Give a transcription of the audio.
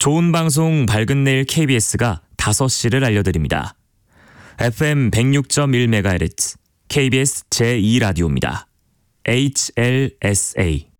좋은 방송 밝은 내일 KBS가 5시를 알려드립니다. FM 106.1MHz KBS 제2라디오입니다. HLSA